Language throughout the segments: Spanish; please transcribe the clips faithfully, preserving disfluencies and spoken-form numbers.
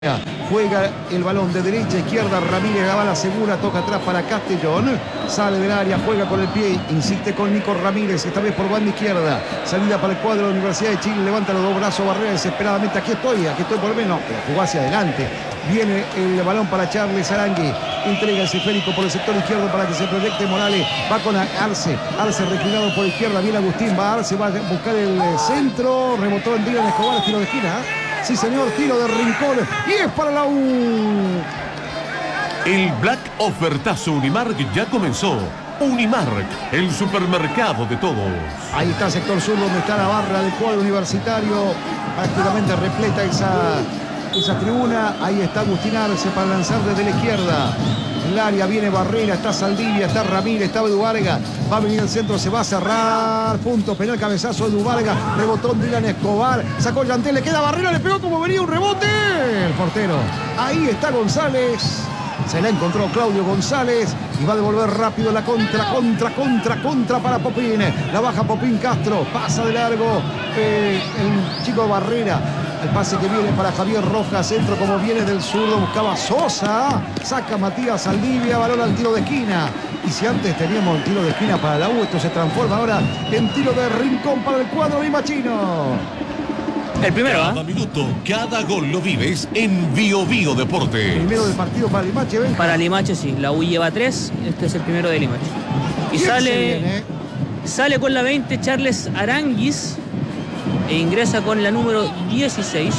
Juega el balón de derecha a izquierda. Ramírez la bala segura, toca atrás para Castellón. Sale del área, juega con el pie, insiste con Nico Ramírez, esta vez por banda izquierda. Salida para el cuadro de la Universidad de Chile. Levanta los dos brazos, Barrera desesperadamente. Aquí estoy, aquí estoy por lo menos. Jugó hacia adelante. Viene el balón para Charles Arangui. Entrega ese esférico por el sector izquierdo para que se proyecte Morales. Va con Arce. Arce reclinado por izquierda. Viene Agustín. Va Arce, va a buscar el centro. Rebotó en Dylan Escobar, tiro de esquina. Sí, señor, tiro de rincón. Y es para la U. El Black Ofertazo Unimark ya comenzó. Unimark, el supermercado de todos. Ahí está el sector sur donde está la barra del cuadro universitario. Prácticamente repleta esa, esa tribuna. Ahí está Agustín Arce para lanzar desde la izquierda. En el área viene Barrera, está Saldivia, está Ramírez, está Edu Vargas. Va a venir el centro, se va a cerrar. Punto penal, cabezazo de Edu Vargas. Rebotón Dylan Escobar. Sacó Yantel, le queda Barrera, le pegó como venía un rebote. El portero. Ahí está González. Se la encontró Claudio González y va a devolver rápido la contra, contra, contra, contra para Popín. La baja Popín Castro, pasa de largo eh, el chico Barrera. El pase que viene para Javier Rojas, centro como viene del zurdo, buscaba Sosa, saca Matías Saldivia, balón al tiro de esquina. Y si antes teníamos el tiro de esquina para la U, esto se transforma ahora en tiro de rincón para el cuadro limachino. El primero, Cada ¿eh? minuto, cada gol lo vives en Bio Bio Deportes. Primero del partido para Limache, Benja. Para Limache sí, la U lleva tres, este es el primero de Limache. Y ¿Quién sale, se viene? sale con la veinte Charles Aranguis e ingresa con la número dieciséis.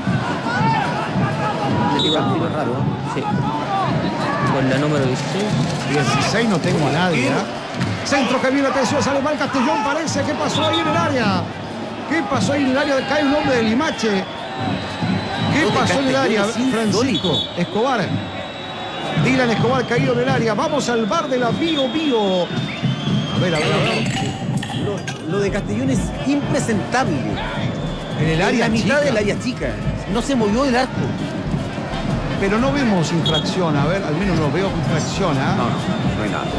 Le digo al tiro raro, ¿eh? Sí. Con la número dieciséis. dieciséis no tengo a nadie, ¿eh? Centro que viene, atención, sale mal Castellón, parece. ¿Qué pasó ahí en el área? ¿Qué pasó ahí en el área? Cae un hombre de Limache. ¿Qué pasó en el área? Francisco Escobar. Dylan Escobar caído en el área. Vamos al bar de la Bio Bio. A ver, a ver, a ver. Lo, lo de Castellón es impresentable. En el En área la mitad chica. del área chica. No se movió el arco. Pero no vemos infracción. A ver, al menos no veo infracción. ¿Ah? No, no, no hay nada.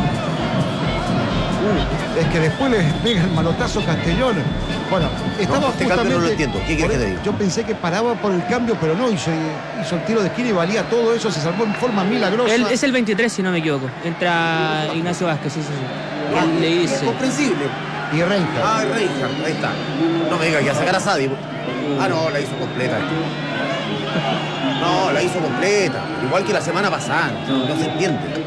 Uh, es que después le pega el manotazo Castellón. Bueno, estaba No, este cambio justamente... no lo entiendo. ¿Qué quieres por- que te diga? Yo pensé que paraba por el cambio, pero no. Hizo, hizo el tiro de esquina y valía todo eso. Se salvó en forma milagrosa. Él es el veintitrés, si no me equivoco. Entra Ignacio Vázquez, sí, sí, sí. Él le dice. Comprensible. Y Reinhardt. Ah, Reinhardt, ahí está. No me digas que a sacar a Sadi. Ah, no, la hizo completa. No, la hizo completa. Igual que la semana pasada. No, no se entiende.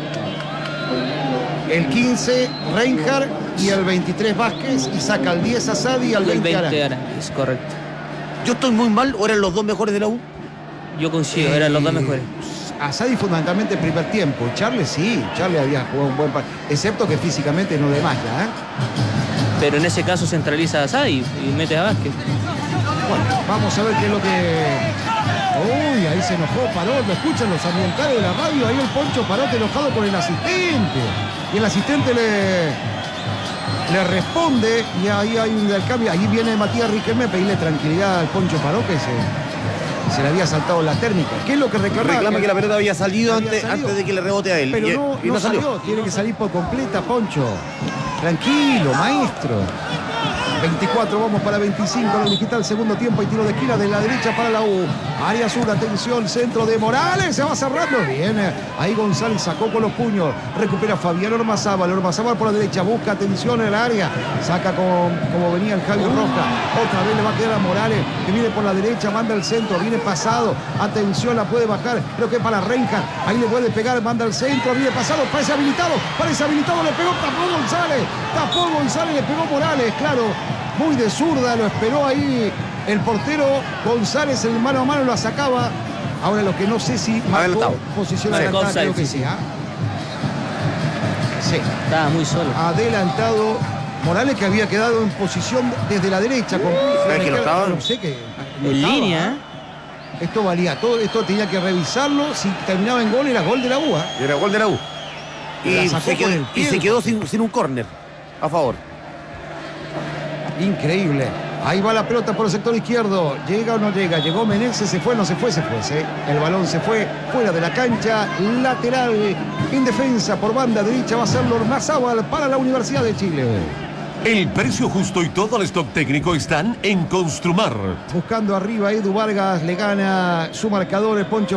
El quince, Reinhardt, y el veintitrés, Vázquez, y saca el diez a Sadi y al Y el veinte, veinte Arana. Aranguis, correcto. ¿Yo estoy muy mal o eran los dos mejores de la U? Yo coincido, eran los dos Eh, mejores. A Sadi fundamentalmente el primer tiempo. Charles sí, Charles había jugado un buen partido. Excepto que físicamente no de magia, ¿eh? Pero en ese caso centraliza a Sadi y mete a Vázquez. Bueno, vamos a ver qué es lo que... Uy, ahí se enojó Parot, lo escuchan los ambientales de la radio, ahí el Poncho Parot enojado con el asistente. Y el asistente le, le responde y ahí hay un cambio. Ahí viene Matías Riquelme a pedirle tranquilidad al Poncho Parot que se, se le había saltado la térmica. ¿Qué es lo que reclama? Reclama que la pelota había salido, Había antes, salido. antes de que le rebote a él. Pero y, no, y no no salió. salió. Tiene que salir por completa, Poncho. Tranquilo, maestro. veinticuatro, vamos para veinticinco, lo digital, segundo tiempo y tiro de esquina de la derecha para la U. Área sur, atención, centro de Morales, se va cerrando. Bien, ahí González sacó con los puños, recupera Fabián Ormazábal, Ormazábal por la derecha, busca atención en el área, saca con, como venía el Javier Roca, otra vez le va a quedar a Morales, que viene por la derecha, manda el centro, viene pasado, atención, la puede bajar, creo que para Reinhardt, ahí le puede pegar, manda el centro, viene pasado, parece habilitado, parece habilitado, le pegó, tapó González, tapó González, le pegó Morales, claro. Muy de zurda, lo esperó ahí el portero González, en el mano a mano lo sacaba. Ahora lo que no sé si marcó Adelantado. posición Sí, adelantada, offside, creo que sí, sí. ¿Ah? Sí, Estaba muy solo. adelantado Morales, que había quedado en posición desde la derecha. Con ¿Sabes que no estaba? No sé que no En estaba, línea, ¿eh? Esto valía, todo esto tenía que revisarlo. Si terminaba en gol era gol de la U. ¿eh? Y era gol de la U. La Y sacó se quedó, con el y pie. se quedó sin, sin un córner a favor. Increíble. Ahí va la pelota por el sector izquierdo. ¿Llega o no llega? Llegó Menezes, se fue, no se fue, se fue. ¿sí? El balón se fue fuera de la cancha. Lateral en defensa por banda derecha va a ser Ormazábal para la Universidad de Chile. El precio justo y todo el stock técnico están en Construmar. Buscando arriba, Edu Vargas le gana su marcador, el Poncho